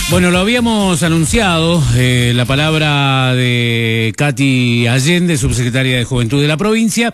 Bueno, lo habíamos anunciado, la palabra de Katy Allende, subsecretaria de Juventud de la provincia,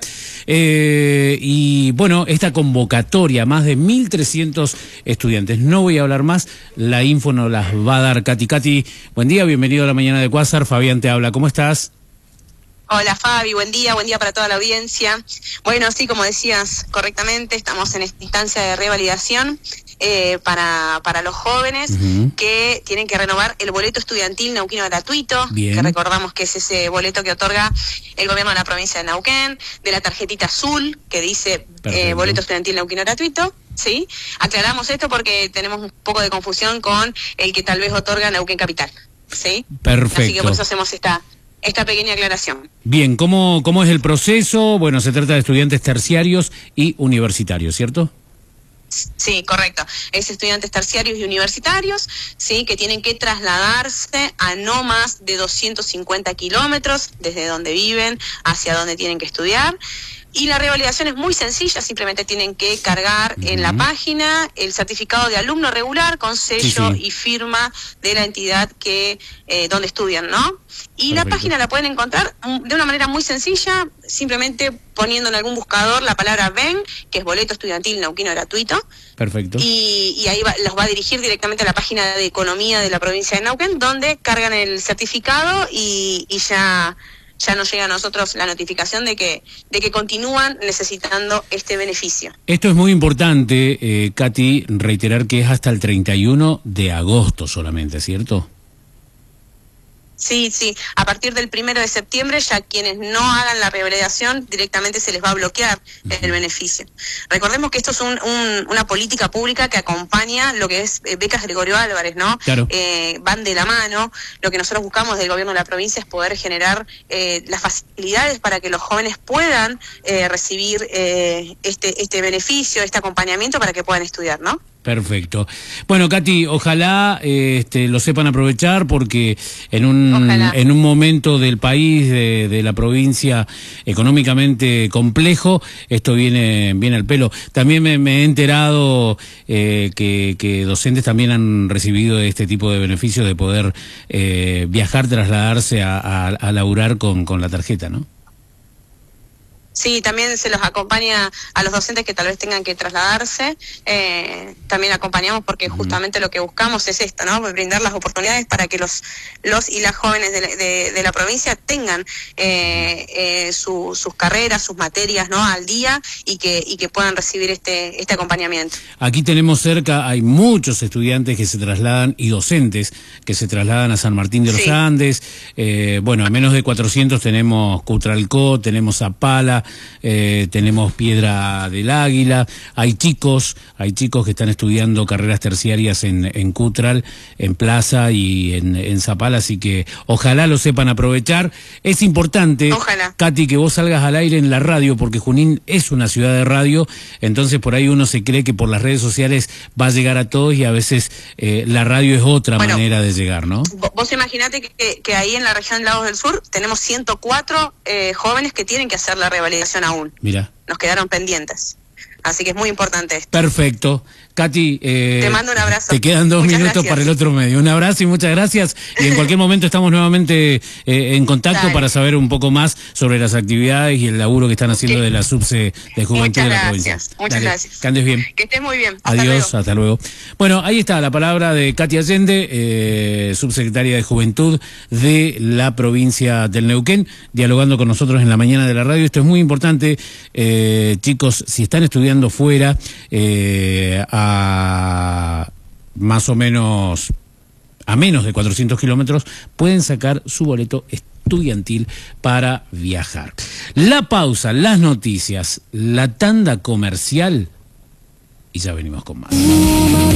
y bueno, esta convocatoria, más de 1.300 estudiantes. No voy a hablar más, la info nos las va a dar Katy. Katy, buen día, bienvenido a la mañana de Cuásar, Fabián te habla, ¿cómo estás? Hola Fabi, buen día para toda la audiencia. Bueno, sí, como decías correctamente, estamos en esta instancia de revalidación para los jóvenes que tienen que renovar el boleto estudiantil neuquino gratuito, que recordamos que es ese boleto que otorga el gobierno de la provincia de Neuquén, de la tarjetita azul que dice boleto estudiantil neuquino gratuito. ¿Sí? Aclaramos esto porque tenemos un poco de confusión con el que tal vez otorga Neuquén Capital. ¿Sí? Perfecto. Así que por eso hacemos esta pequeña aclaración. Bien, ¿cómo es el proceso? Bueno, se trata de estudiantes terciarios y universitarios, ¿cierto? Sí, correcto. Es estudiantes terciarios y universitarios, sí, que tienen que trasladarse a no más de 250 kilómetros desde donde viven hacia donde tienen que estudiar. Y la revalidación es muy sencilla, simplemente tienen que cargar en la página el certificado de alumno regular con sello y firma de la entidad que donde estudian, ¿no? Y la página la pueden encontrar de una manera muy sencilla, simplemente poniendo en algún buscador la palabra BEN, que es boleto estudiantil neuquino gratuito. Perfecto. Y ahí los va a dirigir directamente a la página de economía de la provincia de Neuquén, donde cargan el certificado y ya nos llega a nosotros la notificación de que continúan necesitando este beneficio. Esto es muy importante, Katy, reiterar que es hasta el 31 de agosto solamente, ¿cierto? Sí, a partir del 1 de septiembre ya quienes no hagan la revalidación directamente se les va a bloquear el beneficio. Recordemos que esto es una política pública que acompaña lo que es becas Gregorio Álvarez, ¿no? Claro. Van de la mano. Lo que nosotros buscamos del gobierno de la provincia es poder generar las facilidades para que los jóvenes puedan recibir este beneficio, este acompañamiento para que puedan estudiar, ¿no? Perfecto. Bueno, Katy, ojalá lo sepan aprovechar porque en un momento del país, de la provincia económicamente complejo, esto viene al pelo. También me he enterado que docentes también han recibido este tipo de beneficios de poder viajar, trasladarse a laburar con la tarjeta, ¿no? Sí, también se los acompaña a los docentes que tal vez tengan que trasladarse, también acompañamos porque justamente lo que buscamos es esto, ¿no? Brindar las oportunidades para que los y las jóvenes de la provincia tengan sus carreras, sus materias, ¿no? Al día y que puedan recibir este acompañamiento. Aquí tenemos cerca, hay muchos estudiantes que se trasladan y docentes que se trasladan a San Martín de los Andes, bueno, a menos de 400 tenemos Cutralcó, tenemos Zapala, tenemos Piedra del Águila, hay chicos que están estudiando carreras terciarias en Cutral, en Plaza y en Zapala, así que ojalá lo sepan aprovechar. Es importante, Katy, que vos salgas al aire en la radio, porque Junín es una ciudad de radio, entonces por ahí uno se cree que por las redes sociales va a llegar a todos y a veces la radio es otra manera de llegar, ¿no? Vos imaginate que ahí en la región Lagos del Sur tenemos 104 jóvenes que tienen que hacer la revalidación aún. Mira. Nos quedaron pendientes. Así que es muy importante esto. Perfecto. Katy, te mando un abrazo. Te quedan 2 minutos para el otro medio. Un abrazo y muchas gracias. Y en cualquier momento estamos nuevamente en contacto para saber un poco más sobre las actividades y el laburo que están haciendo de la Subse de Juventud de la provincia. Muchas gracias. Que andes bien. Que estés muy bien. Adiós, hasta luego. Bueno, ahí está la palabra de Katy Allende, subsecretaria de Juventud de la provincia del Neuquén, dialogando con nosotros en la mañana de la radio. Esto es muy importante, chicos, si están estudiando fuera, más o menos a menos de 400 kilómetros, pueden sacar su boleto estudiantil para viajar. La pausa, las noticias, la tanda comercial y ya venimos con más.